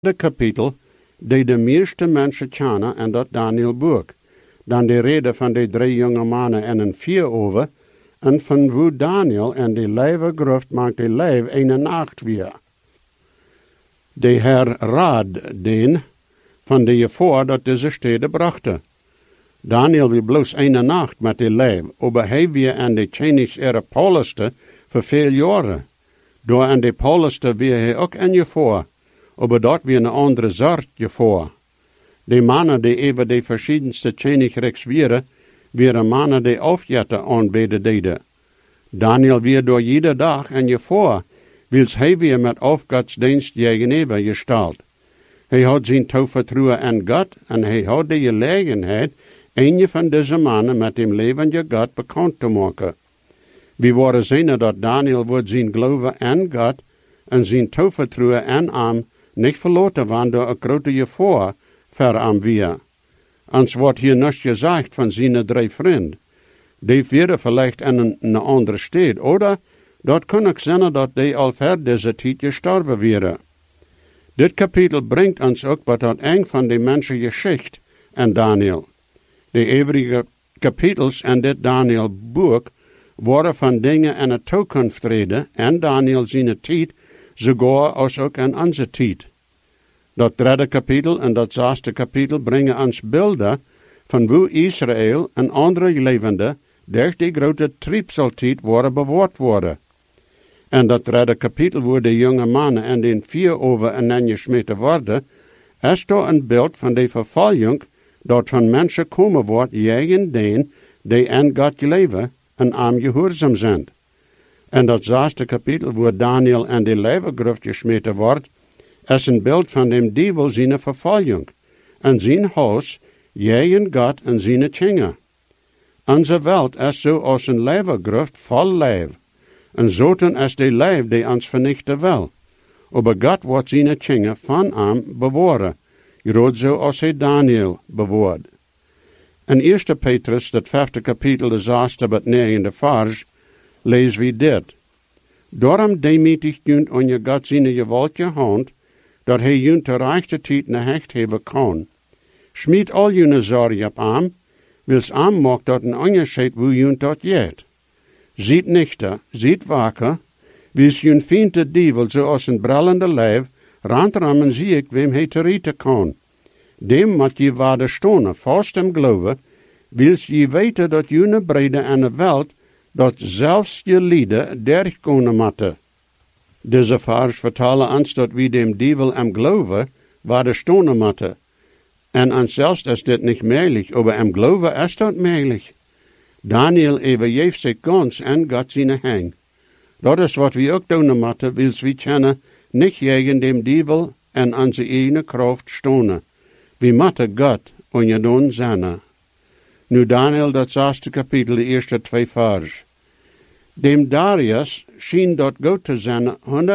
de kapitel, die de meeste mensen kennen en dat Daniel boek. Dan de reden van de 3 jonge mannen en een 4 over, en van hoe Daniel en de leeuwengruft maakt de leeuw een nacht weer. De Heer raad den van de voor dat deze steden brachten. Daniel wil bloos een nacht met de leeuw, aber hij weer aan de Chinese ere Pauluste voor veel jaren. Door aan de Pauluste weer hij ook een je voor, aber dort weer een andere soort je voor. De mannen die even de verschiedenste Chinese wieren mannen die afjetten aanbeden deden. Daniel weer door jede dag en je voor, wils hij weer met afgodsdienst tegenover gesteld. Hij had zijn toevertrouwen aan God en hij had de gelegenheid een van deze mannen met dem levende God bekend te maken. We worden zien dat Daniel wordt zijn geloven aan God en zijn toevertrouwen aan hem niet verloren waren door een grote gevaar voor hem weer. Ons wordt hier niets gezegd van zijn 3 vrienden. Die vieren vielleicht in een andere stad, oder dat kan ook zijn dat die al voor deze tijd gestorven waren. Dit kapitel brengt ons ook bij dat een van de mensen geschicht en Daniel. De overige kapitels in dit Daniel-boek worden van dingen in de toekomst reden en Daniel zijn tijd, sogar als ook in onze tijd. Dat 3e kapitel en dat 6e kapitel brengen ons beelden van hoe Israël en andere levenden door die grote triebseltijd worden bewaard worden. En dat 3e kapitel waar de jonge mannen en den 4 over en gesmeten worden, is toch een beeld van de vervolging dat van mensen komen wordt tegen den die aan God leven en aan gehoorzaam zijn. En dat 6e kapitel waar Daniel en de leeuwengruft gesmeten wordt, is een beeld van dem duivel zijn vervolging en zijn huis tegen God en zijn tjingen. Onze wereld is zo als een leeuwengruft vol leeuw. En zoten is de leeuw die ons vernichten wil. Aber God wordt zijn tjingen van hem bewaren, groot zo als hij Daniel bewaard. In 1 Petrus, dat 5e kapitel, de 6e tot 9e vers, lezen we dit. Daarom demütigt junt aan je God zijn gewaltige hand, dat hij junt de rechte tijd naar hecht hebben kan. Schmied al jullie zorg op hem, wils hem maakt dat een onderscheid hoe junt dat jet. Ziet nichter, ziet waker, wils jun vindt de duivel zoals een brallende leeuw, randrammen zie ik wem hij te rieten kan. Dem moet je waarde stonen, vast hem geloven, wils je weten dat jullie brede aan de welt, dat zelfs je lieden derg kunnen matten. Deze vers vertellen ons dat we dem duivel am geloven, waarde stonen matten. En ons zelfs is dit niet mogelijk, aber am geloven is dat mogelijk. Daniel overgeeft zich gans en God zijn hang. Dat is wat we ook doen moeten, wils we kennen, niet tegen dem duivel en onze eigen kracht stonen. We moeten God en je doen zijn. Nu Daniel, dat 6e kapitel, de eerste 2 vers. Dem Darius schien dat goed te zijn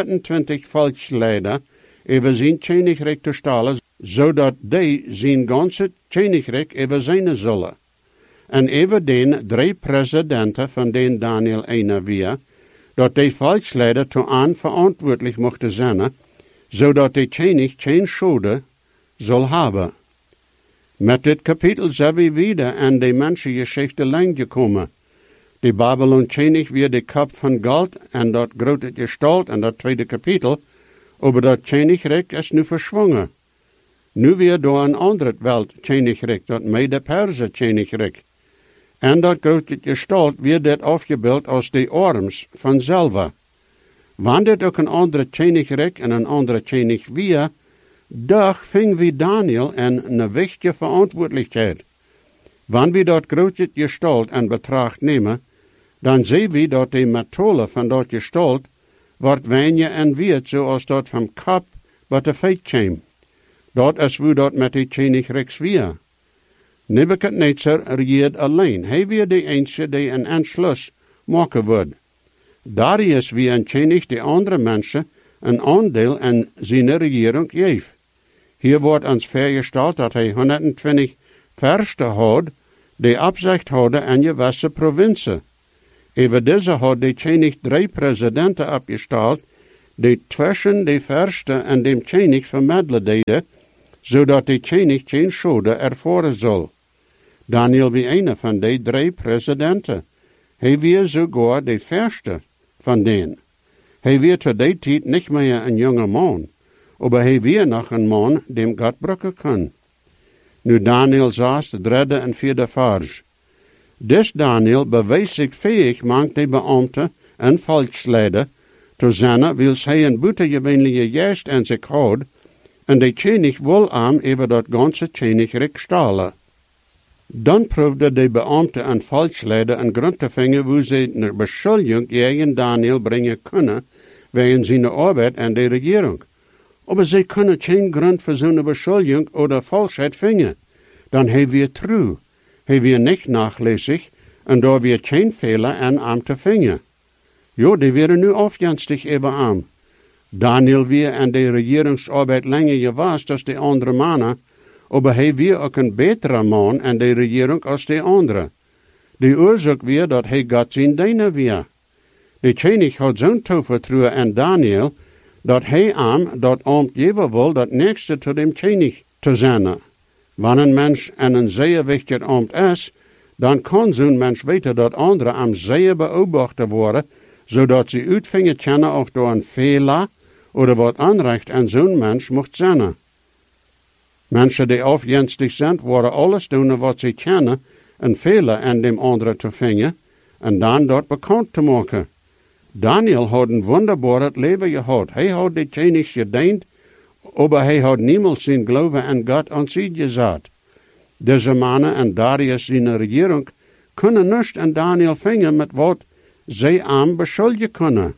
120 volksleider over zijn koninkrijk te stellen, zodat die zijn ganse koninkrijk over zijn zullen. En even den 3 presidenten van den Daniel ene weer, dat die volksleider toe aan verantwoordelijk mochten zijn, zodat de koning geen schuld zal hebben. Met dit kapitel zijn we weer aan de mensengeschichte lang gekomen. De Babylon-koning weer de kop van goud en dat grote gestalt en dat 2e kapitel, aber dat koninkrijk is nu verschwongen. Nu weer door een ander wereldkoninkrijk, dat Mede-Perse koninkrijk. En dat grote gestalt weer dit afgebeeld als de arms van zelf. Wanneer dit ook een andere koninkrijk en een andere koning weer, doch ving we Daniel een wichtige verantwoordelijkheid. Wanneer we dat grote gestalt in betracht nemen, dan zien we dat de methode van dat gestalt wordt weinig en wird zoals dat van kop wat de feit kwam. Dat is hoe dat met de koninkrijk weer. Nebuchadnezzar regeert alleen. Hij weer de enige die een entschluss maken wordt. Darius wie een koning de andere mensen een aandeel in zijn regering geeft. Hier wordt ons vergesteld dat hij 120 versten had, die opzicht hadden in gewisse provincie. Over deze had de koning 3 presidenten opgesteld, die tussen de verste en dem König vermiddelen deden, zodat de König geen schade ervaren zal. Daniel wie een van de 3 presidenten. Hij weer sogar de verste van den. Hij weer tot die tijd niet meer een jonge man, maar hij weer nog een man dem God brukken kan. Nu Daniel saß de 3e en 4e vers. Des Daniel bewees zich fähig, mank de beambte en volksleider, te zijn, wils hij een buitengewoonlijke geest aan zich houdt, en de König wil aan over dat ganze Königreich stalen. Dan proefde de beambte en volksleider een grond te vinden, hoe ze een beschuldiging tegen Daniel brengen kunnen, wegen zijn arbeid en de regering. Maar ze kunnen geen grond voor zo'n beschuldiging oder valsheid vinden. Dan hij weer trouw. Hij weer niet nachlässig, en daar weer geen fehler aan am te vinden. Jo, die werden nu afjanstig even am. Daniel weer aan de regeringsarbeid langer gewas als de andere mannen, maar hij weer ook een betere man aan de regering als de andere. De oorzaak weer dat hij God zijn diener weer. De König had zo'n toevertrouwen aan Daniel, dat hij am dat ambt geven wil dat nächste tot dem König te zijn. Wanneer een mens aan een zeer wichtig ambt is, dan kan zo'n mens weten dat anderen am zeer beobacht worden, zodat ze uitvingen kennen of door een fehler oder wat aanrecht aan zo'n mens mocht zijn. Mensen die afjenstig zijn, worden alles doen wat ze kennen, een fehler aan dem anderen te vinden, en dan dat bekend te maken. Daniel had een wonderbaar leven gehad. Hij had de König gediend, maar hij had niemals zijn geloven aan God aan zich gezet. Deze mannen en Darius zijn regering kunnen niet aan Daniel vinden met wat zij aan beschuldigen kunnen.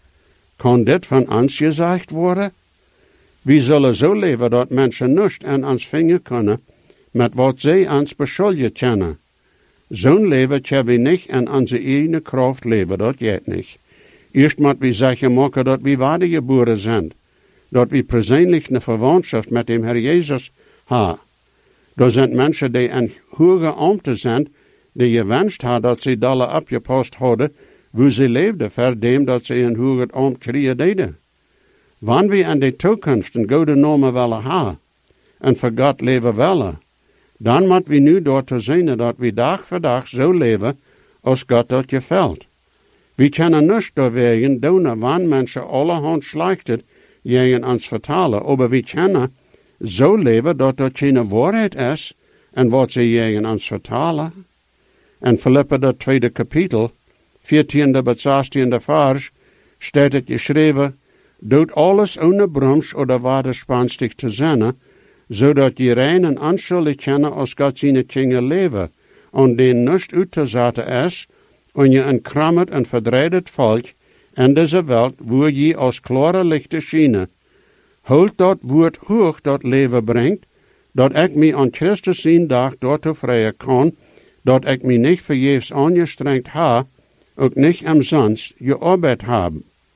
Kan dit van ons gezegd worden? We zullen zo leven dat mensen niet aan ons vinden kunnen met wat zij ons beschuldigen kennen. Zo'n leven kunnen we niet aan onze eigen kracht leven, dat gaat niet. Eerst moet we zeggen maken dat we wedergeboren zijn. Dat we persoonlijk een verwantschap met dem Herr Jezus hebben. Er zijn mensen die een hoge ambten zijn, die gewenst hebben dat ze dalle opgepast hadden, hoe ze leefden, voor dem dat ze een hoge ambt kregen deden. Wanneer we in de toekomst een goede naam willen hebben, en voor God leven willen, dan moeten we nu door te zien dat we dag voor dag zo leven, als God dat gefällt. We kunnen niet doorwegen doen, wanneer mensen allerhand slechtet tegen ons vertalen, maar we kunnen zo leven dat dat geen waarheid is, en wat ze tegen ons vertalen. In Filippen, dat 2e kapitel, 14e tot 16e vers, staat het geschreven, doet alles ohne brams oder waderspanstig te zijn, zodat je rein en onschuldig kennen als God zijn kinderen leven, en den niet uit te zetten is, en je een krammerd en verdreidet volk in deze wereld, wo je als klare lichten schijnen. Houd dat woord hoog dat leven brengt, dat ik mij aan Christus zijn dag door te vrijen kan, dat ik mij niet vergeefs aangestrengt heb, ook niet umsonst gearbeitet heb.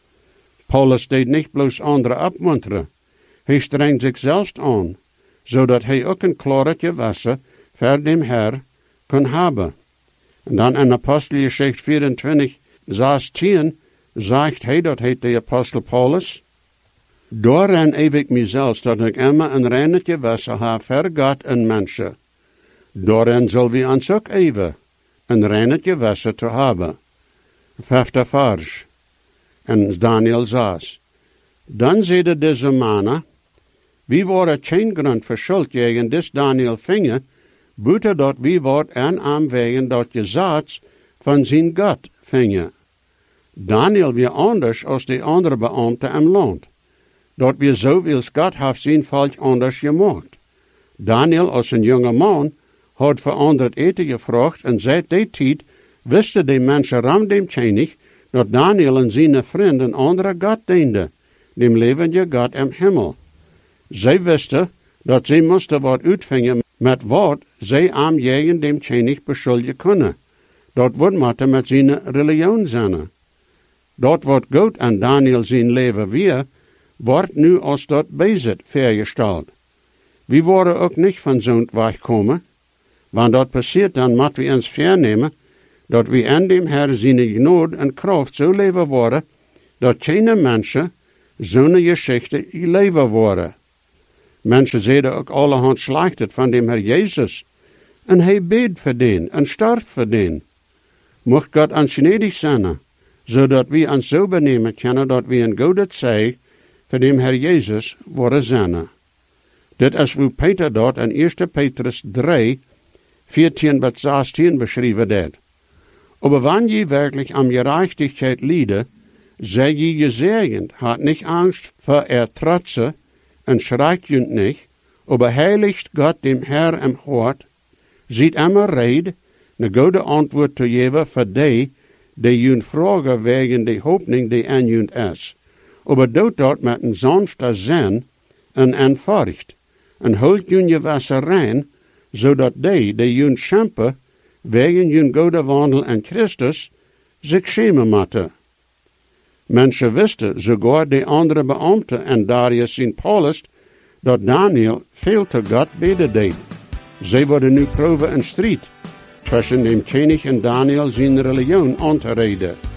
Paulus deed niet bloos anderen opmunteren. Hij strengt zichzelf aan, zodat hij ook een klare gewasser voor dem Herr kan hebben. En dan in Apostelgeschichte 24, 16, zegt hij, dat heet de apostel Paulus, daarin eef ik mezelf, dat ik immer een reinheid gewasser heb voor God en mensen. Daarin zal we ons ook even een reinheid gewasser te hebben. 5e vers. En Daniel saß. Dan zeiden deze mannen, wie waren geen grond voor schuld tegen dis Daniel vinger, buiten dat wie wordt en aanwegen dat gezag van zijn God vinger. Daniel weer anders als de andere beambten im land. Dat weer zoveel God heeft zijn volk anders gemaakt. Daniel als een jonge man had veranderd eten gevraagd en seit die tijd wisten de mensen ram dem König dat Daniel en zijn vrienden een andere God dienden, dem levende God im Himmel. Zij wisten dat zij moesten wat uitvingen met wat zij aan tegen dem König beschuldigen kunnen. Dat wordt moeten met zijn religion zijn. Dat wat God aan Daniel zijn leven weer, wordt nu als dat bezit vergesteld. We worden ook niet van zo'n wegkomen, want dat passiert dan moeten we ons vernemen, dat we in dem Herr zijn genade en kracht zo leven worden, dat geen mensen zo'n geschichte je leven worden. Mensen zeiden ook allerhand slechtet van dem Herr Jezus. En hij beet voor den en starft voor den. Mocht God ons gnädig zijn, zodat we ons zo benemen kunnen dat we een goede zeig voor dem Herr Jezus worden zijn. Dit is hoe Peter dat in 1 Petrus 3, 14 bis 16 beschreven deed. Aber wann je wirklich am Gerechtigkeit liede, sei je gesegnet, hat nicht Angst vor Trotze und schreckt jünd nicht, aber heiligt Gott dem Herr im Hort, sieht immer red, ne gute Antwort zu geben für die jünd fragen wegen die Hoffnung, die an jünd ist. Aber doet dat met een sanfter Sinn en een Furcht, en holt jünd je Wasser rein, zodat die jünd schämpen, wegen jünd gode Wandel in Christus, zich schämen matte. Mensen wisten, sogar die andere Beamten en Darius in Paulus, dat Daniel veel te God beden deed. Zij worden nu proeven een strijd tussen dem König en Daniel zijn religion aan te reden.